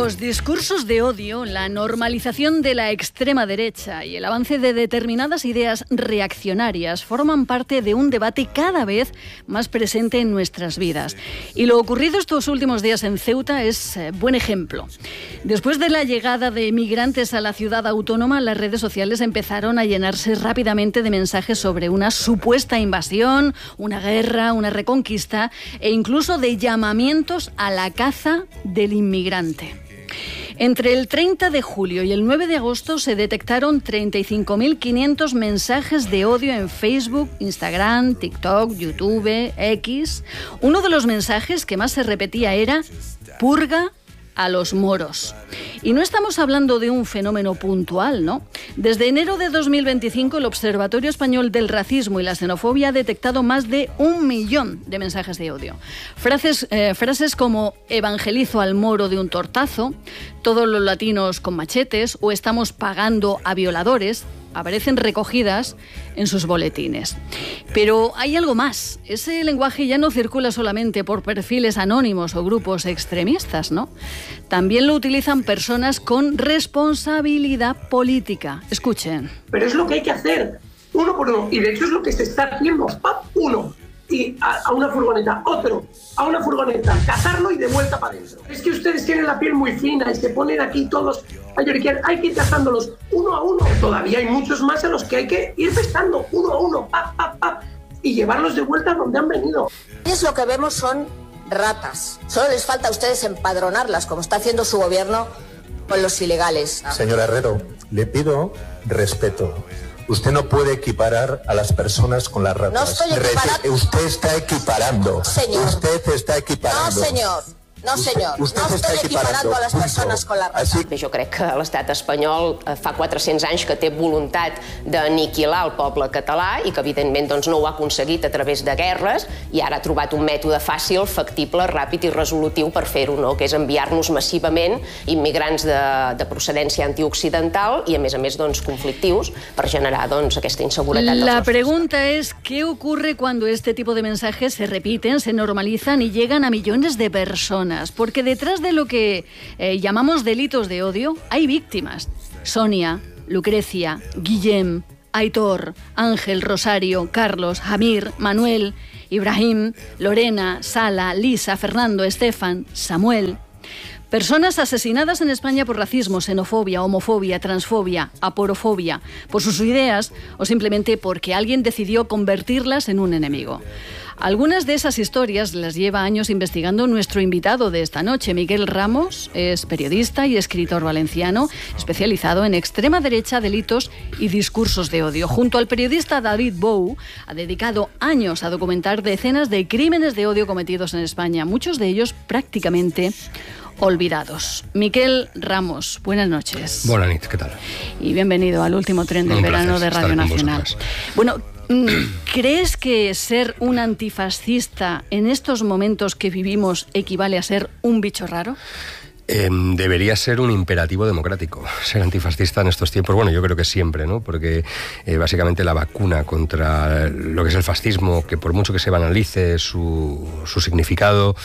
Los discursos de odio, la normalización de la extrema derecha y el avance de determinadas ideas reaccionarias forman parte de un debate cada vez más presente en nuestras vidas. Y lo ocurrido estos últimos días en Ceuta es buen ejemplo. Después de la llegada de migrantes a la ciudad autónoma, las redes sociales empezaron a llenarse rápidamente de mensajes sobre una supuesta invasión, una guerra, una reconquista e incluso de llamamientos a la caza del inmigrante. Entre el 30 de julio y el 9 de agosto se detectaron 35.500 mensajes de odio en Facebook, Instagram, TikTok, YouTube, X. Uno de los mensajes que más se repetía era «Purga a los moros». Y no estamos hablando de un fenómeno puntual, ¿no? Desde enero de 2025, el Observatorio Español del Racismo y la Xenofobia ha detectado más de 1 millón de mensajes de odio. Frases como «evangelizo al moro de un tortazo», «todos los latinos con machetes» o «estamos pagando a violadores» aparecen recogidas en sus boletines. Pero hay algo más. Ese lenguaje ya no circula solamente por perfiles anónimos o grupos extremistas, ¿no? También lo utilizan personas con responsabilidad política. Escuchen. Pero es lo que hay que hacer, uno por uno. Y de hecho es lo que se está haciendo. ¡Pap! Uno. Y a una furgoneta, otro, a una furgoneta, cazarlo y de vuelta para adentro. Es que ustedes tienen la piel muy fina y se ponen aquí todos a lloriquear. Hay que ir cazándolos uno a uno. Todavía hay muchos más a los que hay que ir pescando uno a uno, pap, pap, pap, y llevarlos de vuelta donde han venido. Es lo que vemos son ratas. Solo les falta a ustedes empadronarlas, como está haciendo su gobierno con los ilegales. Señora Herrero, le pido respeto. Usted no puede equiparar a las personas con las ratas. No estoy equiparando. Usted está equiparando. Señor. Usted está equiparando. No, señor. No, senyor, no estic equiparant a les persones con la raça. Jo crec que l'estat espanyol fa 400 anys que té voluntat d'aniquilar el poble català i que, evidentment, doncs, no ho ha aconseguit a través de guerres i ara ha trobat un mètode fàcil, factible, ràpid i resolutiu per fer-ho, no? Que és enviar-nos massivament immigrants de procedència antioccidental i, a més, doncs, conflictius per generar doncs, aquesta inseguretat. La pregunta es, ¿qué ocurre cuando este tipo de mensajes se repiten, se normalizan y llegan a millones de personas? Porque detrás de lo que llamamos delitos de odio hay víctimas. Sonia, Lucrecia, Guillem, Aitor, Ángel, Rosario, Carlos, Jamir, Manuel, Ibrahim, Lorena, Sala, Lisa, Fernando, Estefan, Samuel. Personas asesinadas en España por racismo, xenofobia, homofobia, transfobia, aporofobia, por sus ideas o simplemente porque alguien decidió convertirlas en un enemigo. Algunas de esas historias las lleva años investigando nuestro invitado de esta noche. Miquel Ramos es periodista y escritor valenciano especializado en extrema derecha, delitos y discursos de odio. Junto al periodista David Bou, ha dedicado años a documentar decenas de crímenes de odio cometidos en España, muchos de ellos prácticamente olvidados. Miquel Ramos, buenas noches. Buenas noches, ¿qué tal? Y bienvenido al último tren del verano de Radio Nacional. Bueno, ¿crees que ser un antifascista en estos momentos que vivimos equivale a ser un bicho raro? Debería ser un imperativo democrático ser antifascista en estos tiempos. Bueno, yo creo que siempre, ¿no? Porque básicamente la vacuna contra lo que es el fascismo, que por mucho que se banalice su significado,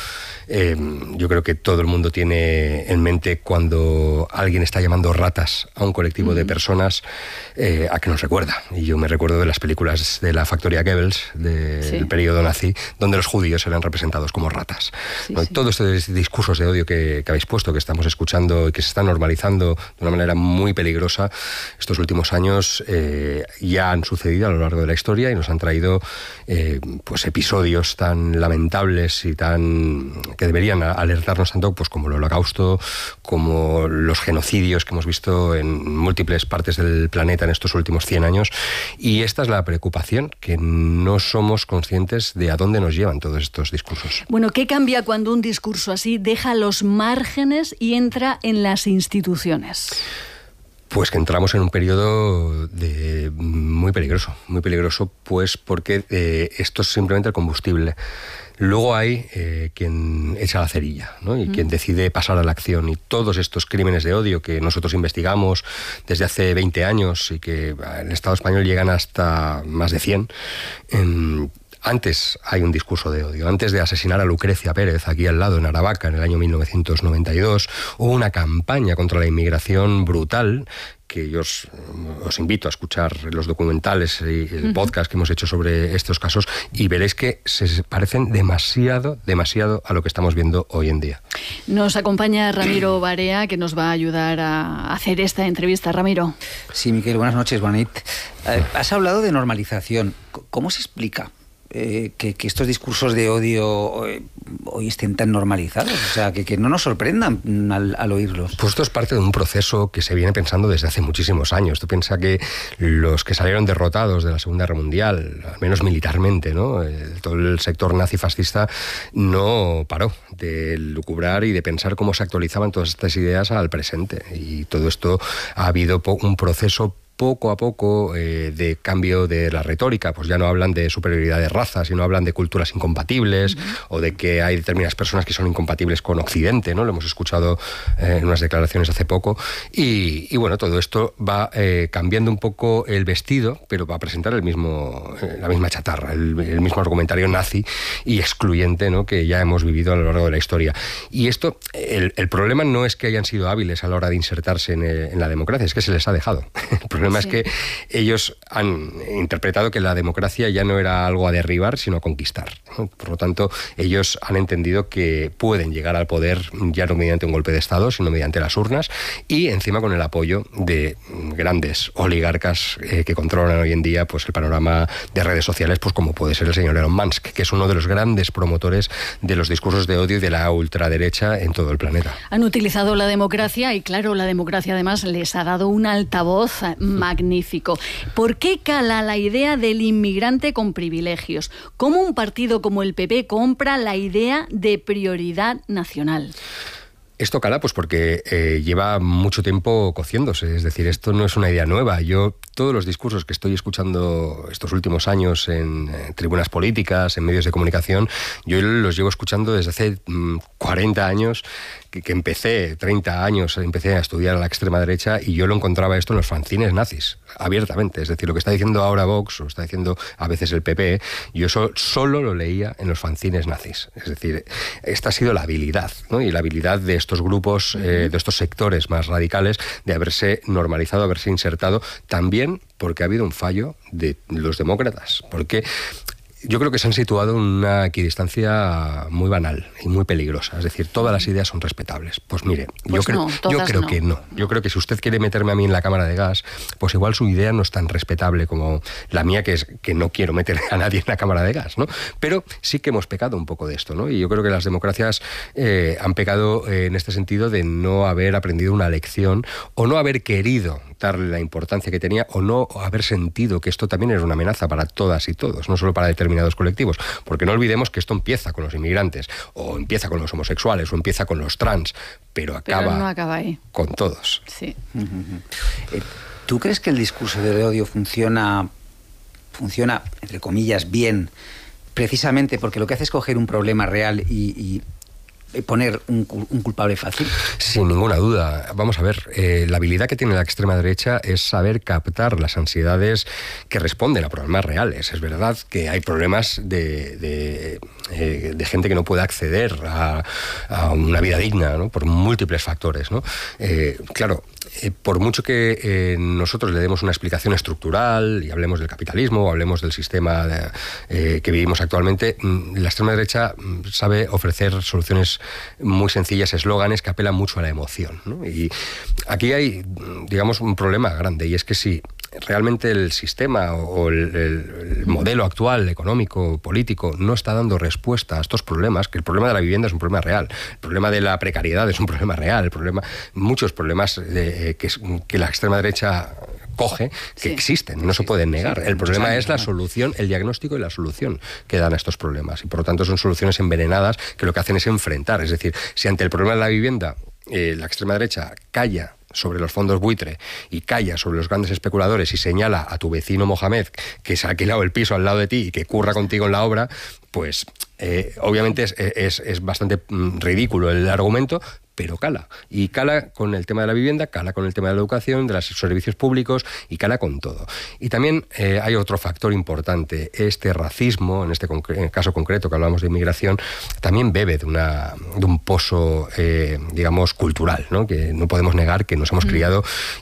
yo creo que todo el mundo tiene en mente cuando alguien está llamando ratas a un colectivo de personas, a que nos recuerda. Y yo me recuerdo de las películas de la factoría Goebbels del periodo nazi, donde los judíos eran representados como ratas. Sí, ¿no? sí. Todos estos discursos de odio que habéis puesto, que estamos escuchando y que se están normalizando de una manera muy peligrosa estos últimos años, ya han sucedido a lo largo de la historia y nos han traído pues episodios tan lamentables y que deberían alertarnos tanto pues como el Holocausto, como los genocidios que hemos visto en múltiples partes del planeta en estos últimos 100 años. Y esta es la preocupación, que no somos conscientes de a dónde nos llevan todos estos discursos. Bueno, ¿qué cambia cuando un discurso así deja los márgenes y entra en las instituciones? Pues que entramos en un periodo muy peligroso, pues porque esto es simplemente el combustible. Luego hay quien echa la cerilla, ¿no? Y quien decide pasar a la acción. Y todos estos crímenes de odio que nosotros investigamos desde hace 20 años y que en el Estado español llegan hasta más de 100, Antes hay un discurso de odio. Antes de asesinar a Lucrecia Pérez, aquí al lado, en Aravaca, en el año 1992, hubo una campaña contra la inmigración brutal, que yo os invito a escuchar los documentales y el podcast que hemos hecho sobre estos casos, y veréis que se parecen demasiado a lo que estamos viendo hoy en día. Nos acompaña Ramiro Barea, que nos va a ayudar a hacer esta entrevista. Ramiro. Sí, Miquel, buenas noches, Bonit. Has hablado de normalización. ¿Cómo se explica que estos discursos de odio hoy estén tan normalizados? O sea, que no nos sorprendan al oírlos. Pues esto es parte de un proceso que se viene pensando desde hace muchísimos años. Tú piensas que los que salieron derrotados de la Segunda Guerra Mundial, al menos militarmente, ¿no? Todo el sector nazifascista no paró de lucubrar y de pensar cómo se actualizaban todas estas ideas al presente. Y todo esto ha habido un proceso poco a poco de cambio de la retórica. Pues ya no hablan de superioridad de raza, sino hablan de culturas incompatibles, o de que hay determinadas personas que son incompatibles con Occidente, ¿no? Lo hemos escuchado en unas declaraciones hace poco. Y bueno, todo esto va cambiando un poco el vestido, pero va a presentar la misma chatarra, el mismo argumentario nazi y excluyente, ¿no? Que ya hemos vivido a lo largo de la historia. Y esto, el problema no es que hayan sido hábiles a la hora de insertarse en la democracia, es que se les ha dejado. El problema es que ellos han interpretado que la democracia ya no era algo a derribar, sino a conquistar, ¿no? Por lo tanto, ellos han entendido que pueden llegar al poder ya no mediante un golpe de Estado, sino mediante las urnas, y encima con el apoyo de grandes oligarcas que controlan hoy en día pues el panorama de redes sociales, pues como puede ser el señor Elon Musk, que es uno de los grandes promotores de los discursos de odio y de la ultraderecha en todo el planeta. Han utilizado la democracia y, claro, la democracia además les ha dado un altavoz magnífico. ¿Por qué cala la idea del inmigrante con privilegios? ¿Cómo un partido como el PP compra la idea de prioridad nacional? Esto cala pues porque lleva mucho tiempo cociéndose, es decir, esto no es una idea nueva. Yo, todos los discursos que estoy escuchando estos últimos años en tribunas políticas, en medios de comunicación, yo los llevo escuchando desde hace 40 años, que empecé, 30 años, empecé a estudiar a la extrema derecha, y yo lo encontraba esto en los fanzines nazis, abiertamente. Es decir, lo que está diciendo ahora Vox, o está diciendo a veces el PP, yo eso solo lo leía en los fanzines nazis. Es decir, esta ha sido la habilidad, ¿no? Y la habilidad de estos grupos, de estos sectores más radicales, de haberse normalizado, haberse insertado, también porque ha habido un fallo de los demócratas, porque yo creo que se han situado en una equidistancia muy banal y muy peligrosa. Es decir, todas las ideas son respetables. Pues mire, pues yo creo que no. Yo creo que si usted quiere meterme a mí en la cámara de gas, pues igual su idea no es tan respetable como la mía, que es que no quiero meter a nadie en la cámara de gas, ¿no? Pero sí que hemos pecado un poco de esto, ¿no? Y yo creo que las democracias han pecado en este sentido de no haber aprendido una lección, o no haber querido darle la importancia que tenía, o no haber sentido que esto también era una amenaza para todas y todos, no solo para determinados colectivos. Porque no olvidemos que esto empieza con los inmigrantes, o empieza con los homosexuales, o empieza con los trans, pero no acaba ahí. Con todos. Sí. ¿Tú crees que el discurso de odio funciona, entre comillas, bien, precisamente porque lo que hace es coger un problema real y poner un culpable fácil? Sin ninguna duda. Vamos a ver, la habilidad que tiene la extrema derecha es saber captar las ansiedades que responden a problemas reales. Es verdad que hay problemas de gente que no puede acceder a una vida digna, ¿no? Por múltiples factores, ¿no? Claro, por mucho que nosotros le demos una explicación estructural y hablemos del capitalismo o hablemos del sistema que vivimos actualmente, la extrema derecha sabe ofrecer soluciones muy sencillas, eslóganes que apelan mucho a la emoción, ¿no? Y aquí hay, digamos, un problema grande, y es que si realmente el sistema o el modelo actual, económico, político, no está dando respuesta a estos problemas, que el problema de la vivienda es un problema real, el problema de la precariedad es un problema real, muchos problemas que la extrema derecha coge, que existen, no se pueden negar. El problema es la solución, el diagnóstico y la solución que dan a estos problemas. Y por lo tanto son soluciones envenenadas que lo que hacen es enfrentar. Es decir, si ante el problema de la vivienda la extrema derecha calla sobre los fondos buitre y calla sobre los grandes especuladores y señala a tu vecino Mohamed que se ha alquilado el piso al lado de ti y que curra contigo en la obra, pues obviamente es bastante ridículo el argumento, pero cala. Y cala con el tema de la vivienda, cala con el tema de la educación, de los servicios públicos y cala con todo. Y también hay otro factor importante. Este racismo, en el caso concreto que hablamos de inmigración, también bebe de un pozo, digamos, cultural, ¿no? Que no podemos negar que nos hemos criado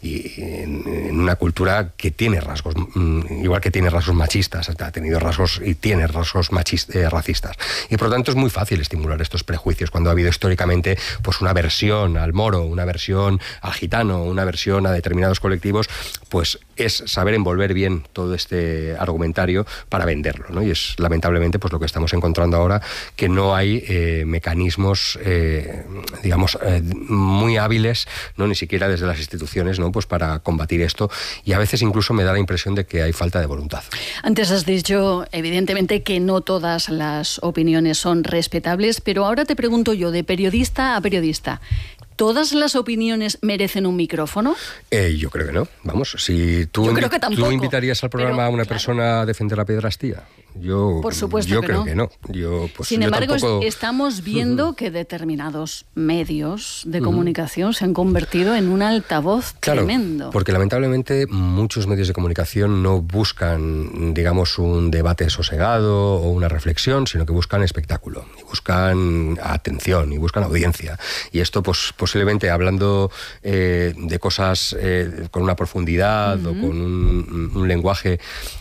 en una cultura que tiene rasgos, igual que tiene rasgos machistas, ha tenido rasgos y tiene rasgos racistas. Y por lo tanto es muy fácil estimular estos prejuicios cuando ha habido históricamente pues una aversión al moro, una aversión al gitano, una aversión a determinados colectivos, pues es saber envolver bien todo este argumentario para venderlo, ¿no? Y es lamentablemente pues lo que estamos encontrando ahora, que no hay mecanismos digamos muy hábiles, ¿no? Ni siquiera desde las instituciones, ¿no? Pues para combatir esto, y a veces incluso me da la impresión de que hay falta de voluntad. Antes has dicho evidentemente que no todas las opiniones son respetables, pero ahora te pregunto yo, de periodista a periodista, ¿todas las opiniones merecen un micrófono? Yo creo que no. Vamos, si tú invitarías al programa a una persona a defender la pederastía. Por supuesto yo que creo no. que no. Sin embargo, estamos viendo que determinados medios de comunicación se han convertido en un altavoz tremendo. Porque lamentablemente muchos medios de comunicación no buscan, digamos, un debate sosegado o una reflexión, sino que buscan espectáculo, y buscan atención, y buscan audiencia. Y esto, pues posiblemente hablando de cosas con una profundidad o con un lenguaje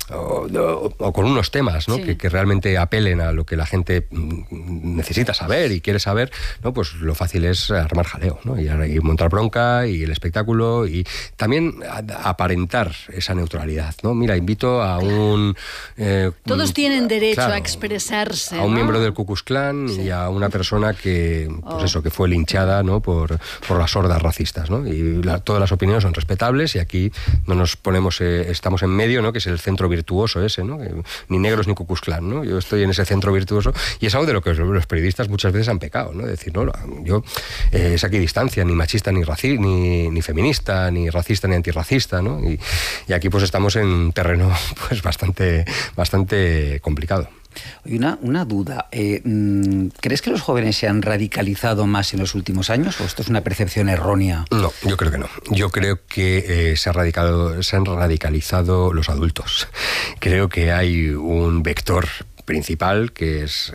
o con unos temas, ¿no? Que realmente apelen a lo que la gente necesita saber y quiere saber, ¿no? Pues lo fácil es armar jaleo, ¿no? Y montar bronca y el espectáculo, y también aparentar esa neutralidad, ¿no? Mira, invito a un... todos tienen derecho a expresarse, a un ¿no? miembro del Ku Klux Klan y a una persona que, que fue linchada, ¿no? por las hordas racistas, ¿no? Y todas las opiniones son respetables, y aquí no nos ponemos, estamos en medio, ¿no? Que es el centro virtuoso ese, ¿no? Que ni negros ni Ku Klux Klan, ¿no? Yo estoy en ese centro virtuoso, y es algo de lo que los periodistas muchas veces han pecado, ¿no? Decir, no, yo es equidistancia, ni machista ni feminista, ni racista ni antirracista, ¿no? Y aquí pues estamos en un terreno pues bastante complicado. Una duda. ¿Crees que los jóvenes se han radicalizado más en los últimos años, o esto es una percepción errónea? No, yo creo que no. Yo creo que se han radicalizado los adultos. Creo que hay un vector principal, que es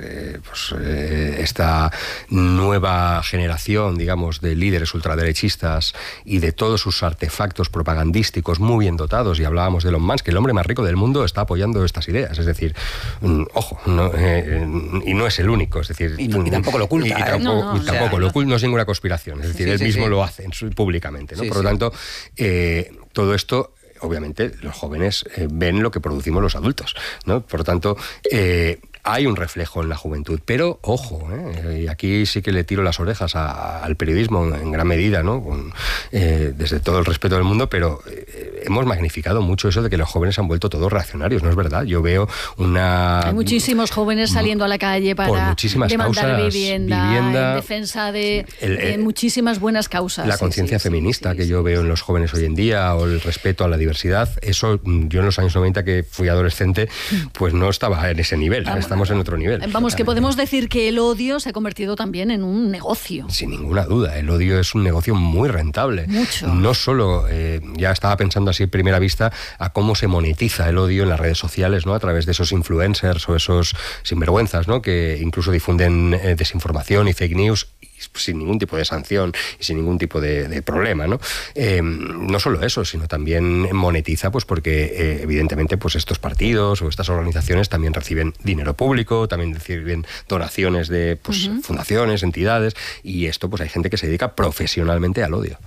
esta nueva generación, digamos, de líderes ultraderechistas y de todos sus artefactos propagandísticos muy bien dotados. Y hablábamos de Elon Musk, que el hombre más rico del mundo está apoyando estas ideas. Es decir, ojo, y no es el único. Es decir, y tampoco lo oculta. Y tampoco lo oculta, no es ninguna conspiración. Es decir, él mismo lo hace públicamente, ¿no? Por lo tanto, todo esto, obviamente, los jóvenes ven lo que producimos los adultos, ¿no? Por lo tanto, hay un reflejo en la juventud, pero ojo, y aquí sí que le tiro las orejas al periodismo en gran medida, ¿no? Desde todo el respeto del mundo, pero hemos magnificado mucho eso de que los jóvenes han vuelto todos reaccionarios, ¿no es verdad? Yo veo hay muchísimos jóvenes saliendo a la calle para demandar vivienda, en defensa de muchísimas buenas causas. La conciencia feminista que yo veo en los jóvenes hoy en día, o el respeto a la diversidad, eso yo en los años 90, que fui adolescente, pues no estaba en ese nivel. Estamos en otro nivel. Vamos, que podemos decir que el odio se ha convertido también en un negocio. Sin ninguna duda, el odio es un negocio muy rentable. Mucho. No solo, ya estaba pensando así a primera vista, a cómo se monetiza el odio en las redes sociales, ¿no? A través de esos influencers o esos sinvergüenzas, ¿no? Que incluso difunden desinformación y fake news sin ningún tipo de sanción y sin ningún tipo de problema, ¿no? No solo eso, sino también monetiza, pues porque evidentemente pues estos partidos o estas organizaciones también reciben dinero público, también reciben donaciones de fundaciones, entidades, y esto pues hay gente que se dedica profesionalmente al odio.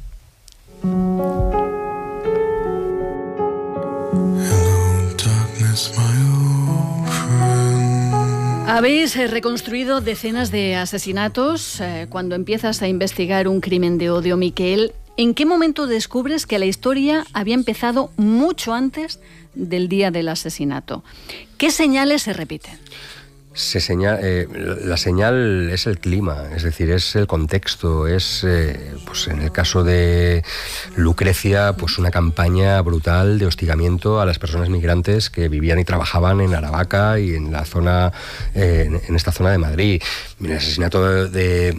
Habéis reconstruido decenas de asesinatos. Cuando empiezas a investigar un crimen de odio, Miquel, ¿en qué momento descubres que la historia había empezado mucho antes del día del asesinato? ¿Qué señales se repiten? La señal es el clima, es decir, es el contexto, es, pues en el caso de Lucrecia, pues una campaña brutal de hostigamiento a las personas migrantes que vivían y trabajaban en Aravaca y en la zona, en esta zona de Madrid. El asesinato de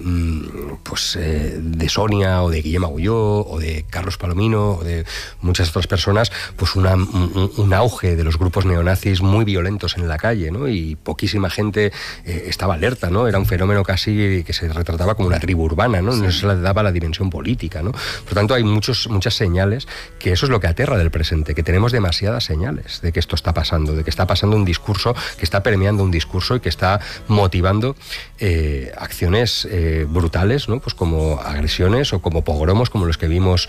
Sonia o de Guillem Agulló o de Carlos Palomino o de muchas otras personas, pues un auge de los grupos neonazis muy violentos en la calle, ¿no? Y poquísima gente estaba alerta, ¿no? Era un fenómeno casi que se retrataba como una tribu urbana, ¿no? No se le daba la dimensión política, ¿no? Por tanto, hay muchas señales, que eso es lo que aterra del presente, que tenemos demasiadas señales de que esto está pasando, de que está pasando un discurso, que está permeando un discurso y que está motivando acciones brutales, ¿no? Pues como agresiones o como pogromos como los que vimos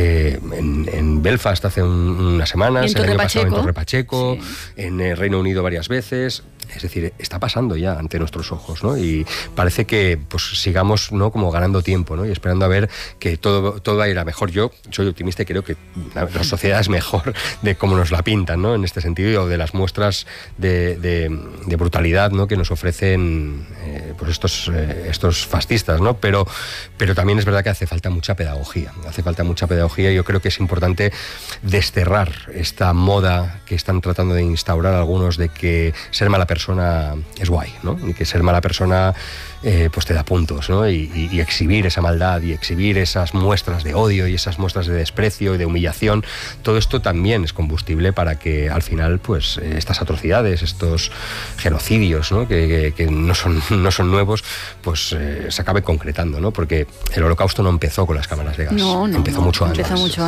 en Belfast hace unas semanas, el año pasado en Torre Pacheco, en el Reino Unido varias veces. Es decir, está pasando ya ante nuestros ojos, ¿no? Y parece que pues sigamos, ¿no?, como ganando tiempo, ¿no?, y esperando a ver que todo va a ir a mejor. Yo soy optimista y creo que la sociedad es mejor de cómo nos la pintan, ¿no?, en este sentido, o de las muestras de brutalidad, ¿no?, que nos ofrecen pues estos fascistas, ¿no? Pero también es verdad que hace falta mucha pedagogía. Y yo creo que es importante desterrar esta moda que están tratando de instaurar algunos de que ser mala persona es guay, ¿no? Y que ser mala persona pues te da puntos, ¿no? Y exhibir esa maldad y exhibir esas muestras de odio y esas muestras de desprecio y de humillación, todo esto también es combustible para que al final pues estas atrocidades, estos genocidios, ¿no?, que no son nuevos, pues se acabe concretando, ¿no? Porque el Holocausto no empezó con las cámaras de gas, empezó mucho antes.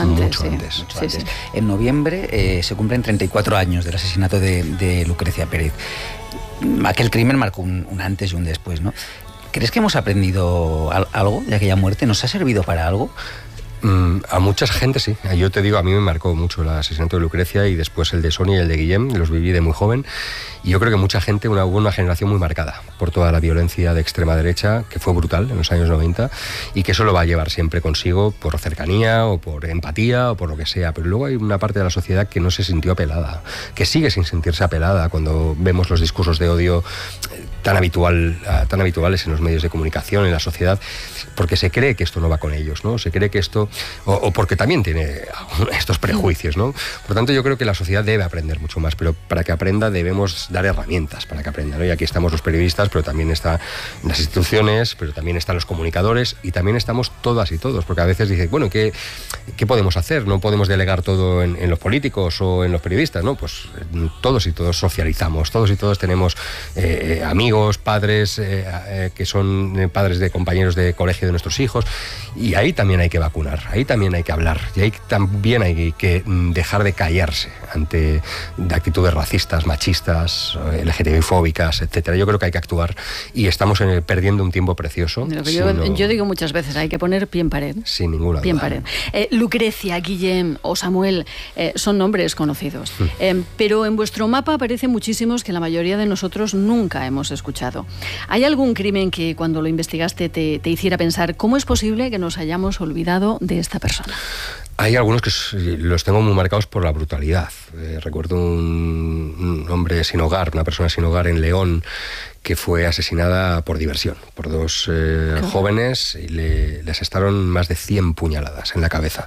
Sí. En noviembre se cumplen 34 años del asesinato de Lucrecia Pérez. Aquel crimen marcó un antes y un después, ¿no? ¿Crees que hemos aprendido algo de aquella muerte? ¿Nos ha servido para algo? A mucha gente sí. Yo te digo, a mí me marcó mucho el asesinato de Lucrecia y después el de Sonia y el de Guillem, los viví de muy hubo mucha gente, hubo una generación muy marcada por toda la violencia de extrema derecha, que fue brutal en los años 90 y que eso lo va a llevar siempre consigo por cercanía o por empatía o por lo que sea. Pero luego hay una parte de la sociedad que no se sintió apelada, que sigue sin sentirse apelada cuando vemos los discursos de odio tan habituales en los medios de comunicación, en la sociedad, porque se cree que esto no va con ellos, ¿no? Se cree que esto, o porque también tiene estos prejuicios, ¿no? Por tanto, yo creo que la sociedad debe aprender mucho más, pero para que aprenda debemos dar herramientas para que aprenda, ¿no? Y aquí estamos los periodistas, pero también están las instituciones, pero también están los comunicadores y también estamos todas y todos, porque a veces dicen, bueno, ¿qué podemos hacer? ¿No podemos delegar todo en los políticos o en los periodistas? No, pues todos y todos socializamos, todos y todos tenemos amigos, padres que son padres de compañeros de colegio de nuestros hijos, y ahí también hay que vacunar, ahí también hay que hablar, y ahí también hay que dejar de callarse ante actitudes racistas, machistas, LGTBI-fóbicas, etcétera. Yo creo que hay que actuar y estamos perdiendo un tiempo precioso. Yo digo muchas veces, hay que poner pie en pared. Sin ninguna duda. Pie en pared. Lucrecia, Guillem o Samuel son nombres conocidos, pero en vuestro mapa aparecen muchísimos que la mayoría de nosotros nunca hemos escuchado. ¿Hay algún crimen que cuando lo investigaste te hiciera pensar cómo es posible que nos hayamos olvidado de esta persona? Hay algunos que los tengo muy marcados por la brutalidad. Recuerdo un hombre sin hogar, una persona sin hogar en León, que fue asesinada por diversión, por dos jóvenes, y le asestaron más de 100 puñaladas en la cabeza.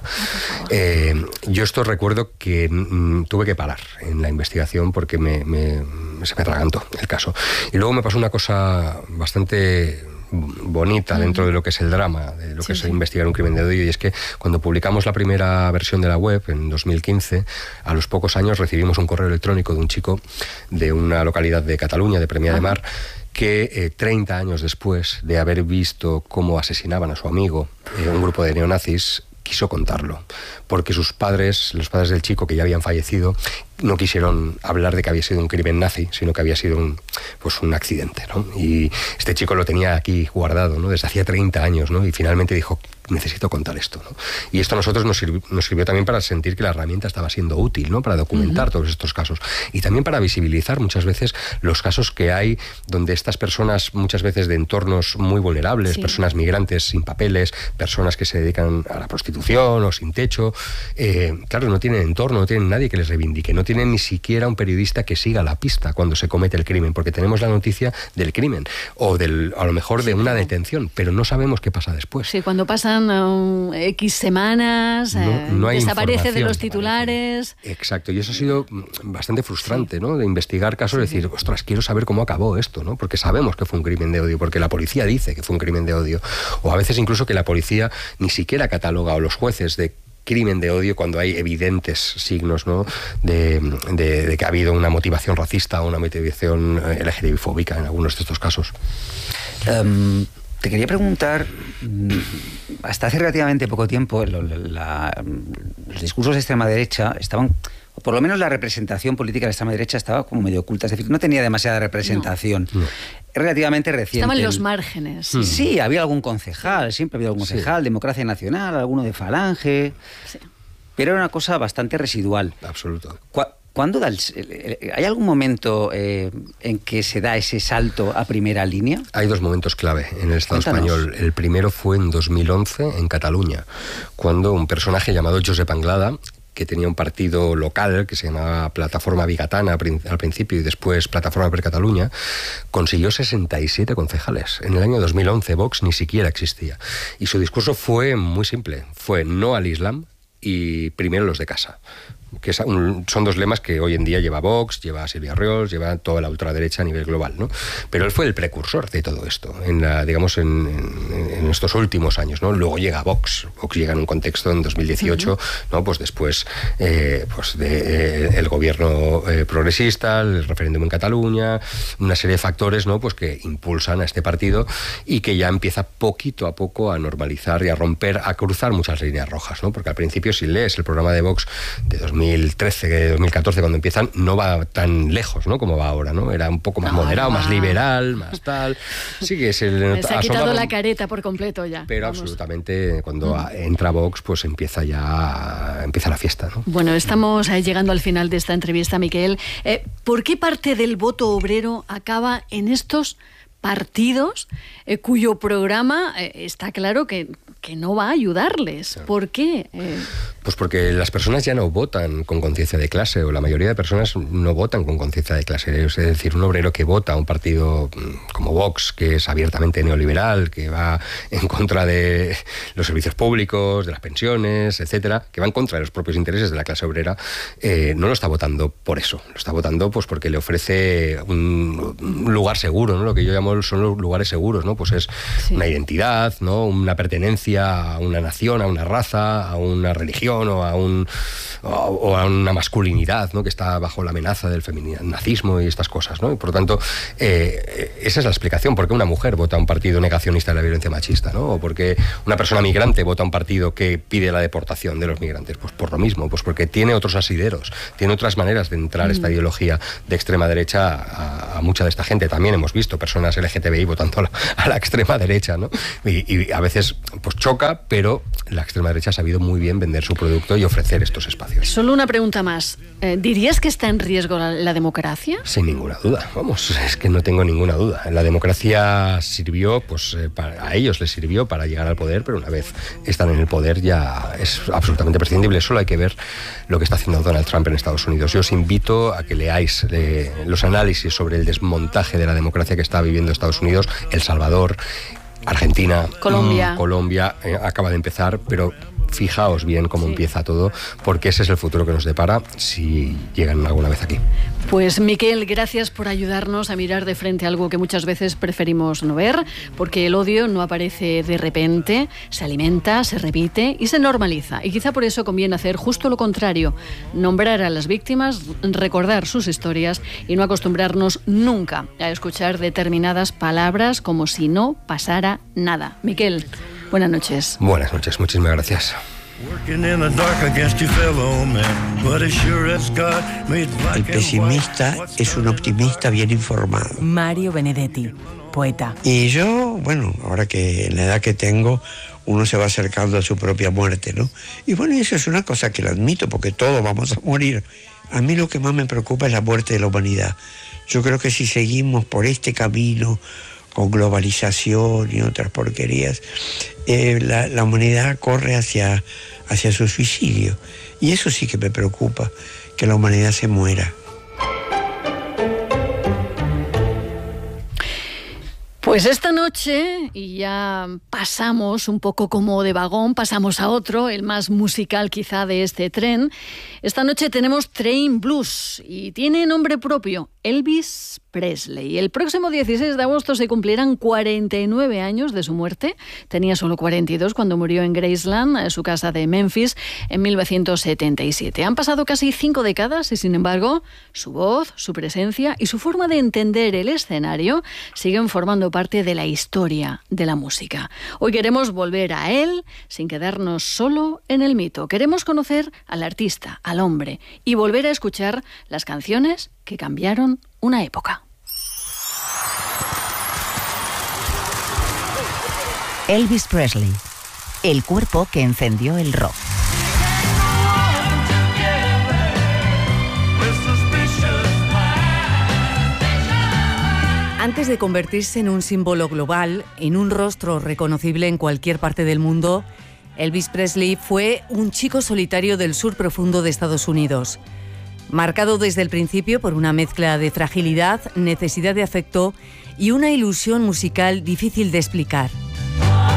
Yo esto recuerdo que tuve que parar en la investigación porque se me atragantó el caso. Y luego me pasó una cosa bastante bonita dentro de lo que es el drama, de lo que es investigar un crimen de odio, y es que cuando publicamos la primera versión de la web en 2015, a los pocos años recibimos un correo electrónico de un chico de una localidad de Cataluña, de Premià de Mar, que 30 años después de haber visto cómo asesinaban a su amigo un grupo de neonazis, quiso contarlo, porque sus padres, los padres del chico que ya habían fallecido, no quisieron hablar de que había sido un crimen nazi, sino que había sido un accidente, ¿no? Y este chico lo tenía aquí guardado, ¿no?, desde hacía 30 años, ¿no? Y finalmente dijo, necesito contar esto, ¿no? Y esto a nosotros nos sirvió también para sentir que la herramienta estaba siendo útil, ¿no?, para documentar todos estos casos y también para visibilizar muchas veces los casos que hay donde estas personas, muchas veces de entornos muy vulnerables, personas migrantes sin papeles, personas que se dedican a la prostitución o sin techo, claro, no tienen entorno, no tienen nadie que les reivindique, no tienen tiene ni siquiera un periodista que siga la pista cuando se comete el crimen, porque tenemos la noticia del crimen o a lo mejor de una detención, pero no sabemos qué pasa después. Sí, cuando pasan X semanas, no hay desaparece de los titulares. Exacto, y eso ha sido bastante frustrante, ¿no? De investigar casos, de decir, ostras, quiero saber cómo acabó esto, ¿no? Porque sabemos que fue un crimen de odio, porque la policía dice que fue un crimen de odio, o a veces incluso que la policía ni siquiera cataloga, o los jueces, de crimen de odio cuando hay evidentes signos, ¿no? de que ha habido una motivación racista o una motivación LGTBI-fóbica en algunos de estos casos. Te quería preguntar, hasta hace relativamente poco tiempo los discursos de extrema derecha estaban, o por lo menos la representación política de la extrema derecha estaba como medio oculta, es decir, no tenía demasiada representación. No. Es relativamente reciente. Estaban en los márgenes. Sí, había algún concejal, siempre había algún concejal, Democracia Nacional, alguno de Falange, pero era una cosa bastante residual. Absoluto. ¿Cuándo hay algún momento en que se da ese salto a primera línea? Hay dos momentos clave en el Estado español. El primero fue en 2011 en Cataluña, cuando un personaje llamado Josep Anglada, que tenía un partido local que se llamaba Plataforma Bigatana al principio y después Plataforma per Catalunya, consiguió 67 concejales. En el año 2011 Vox ni siquiera existía. Y su discurso fue muy simple. Fue no al Islam y primero los de casa. Que son dos lemas que hoy en día lleva Vox, lleva Silvia Rios, lleva toda la ultraderecha a nivel global, ¿no? Pero él fue el precursor de todo esto, en estos últimos años, ¿no? Luego llega Vox. Vox llega en un contexto en 2018, ¿no? Pues después el gobierno progresista, el referéndum en Cataluña, una serie de factores, ¿no? Pues que impulsan a este partido y que ya empieza poquito a poco a normalizar y a romper, a cruzar muchas líneas rojas, ¿no? Porque al principio, si lees el programa de Vox de 2013, 2014, cuando empiezan, no va tan lejos, ¿no? Como va ahora, ¿no? Era un poco más moderado, más liberal, más tal. Sí que se ha quitado la careta por completo ya. Pero absolutamente, cuando entra Vox, pues empieza la fiesta, ¿no? Bueno, estamos llegando al final de esta entrevista, Miquel. ¿Por qué parte del voto obrero acaba en estos partidos cuyo programa está claro que no va a ayudarles? ¿Por qué? Pues porque las personas ya no votan con conciencia de clase, o la mayoría de personas no votan con conciencia de clase. Es decir, un obrero que vota a un partido como Vox, que es abiertamente neoliberal, que va en contra de los servicios públicos, de las pensiones, etcétera, que va en contra de los propios intereses de la clase obrera, no lo está votando por eso. Lo está votando pues porque le ofrece un lugar seguro, ¿no? Lo que yo llamo son los lugares seguros, ¿no? Pues es una identidad, ¿no? Una pertenencia a una nación, a una raza, a una religión o a una masculinidad, ¿no? Que está bajo la amenaza del nazismo y estas cosas, ¿no? Y por lo tanto, esa es la explicación por qué una mujer vota a un partido negacionista de la violencia machista, ¿no? O por qué una persona migrante vota a un partido que pide la deportación de los migrantes. Pues por lo mismo, pues porque tiene otros asideros, tiene otras maneras de entrar esta ideología de extrema derecha a mucha de esta gente. También hemos visto personas LGTBI votando a la extrema derecha, ¿no? Y a veces pues choca, pero la extrema derecha ha sabido muy bien vender su producto y ofrecer estos espacios. Solo una pregunta más. ¿Dirías que está en riesgo la democracia? Sin ninguna duda, vamos, es que no tengo ninguna duda. La democracia sirvió, pues a ellos les sirvió para llegar al poder, pero una vez están en el poder ya es absolutamente prescindible. Solo hay que ver lo que está haciendo Donald Trump en Estados Unidos. Yo os invito a que leáis los análisis sobre el desmontaje de la democracia que está viviendo Estados Unidos, El Salvador, Argentina, Colombia acaba de empezar, pero fijaos bien cómo empieza todo, porque ese es el futuro que nos depara si llegan alguna vez aquí. Pues Miquel, gracias por ayudarnos a mirar de frente algo que muchas veces preferimos no ver, porque el odio no aparece de repente, se alimenta, se repite y se normaliza. Y quizá por eso conviene hacer justo lo contrario, nombrar a las víctimas, recordar sus historias y no acostumbrarnos nunca a escuchar determinadas palabras como si no pasara nada. Miquel, buenas noches. Buenas noches, muchísimas gracias. El pesimista es un optimista bien informado. Mario Benedetti, poeta. Y yo, bueno, ahora que en la edad que tengo, uno se va acercando a su propia muerte, ¿no? Y bueno, eso es una cosa que lo admito, porque todos vamos a morir. A mí lo que más me preocupa es la muerte de la humanidad. Yo creo que si seguimos por este camino, con globalización y otras porquerías, la humanidad corre hacia su suicidio. Y eso sí que me preocupa, que la humanidad se muera. Pues esta noche, y ya pasamos un poco como de vagón, pasamos a otro, el más musical quizá de este tren. Esta noche tenemos Train Blues y tiene nombre propio, Elvis Presley. El próximo 16 de agosto se cumplirán 49 años de su muerte. Tenía solo 42 cuando murió en Graceland, su casa de Memphis, en 1977. Han pasado casi 5 décadas y, sin embargo, su voz, su presencia y su forma de entender el escenario siguen formando parte de la historia de la música. Hoy queremos volver a él sin quedarnos solo en el mito. Queremos conocer al artista, al hombre, y volver a escuchar las canciones que cambiaron una época. Elvis Presley, el cuerpo que encendió el rock. Antes de convertirse en un símbolo global, en un rostro reconocible en cualquier parte del mundo, Elvis Presley fue un chico solitario del sur profundo de Estados Unidos. Marcado desde el principio por una mezcla de fragilidad, necesidad de afecto y una ilusión musical difícil de explicar.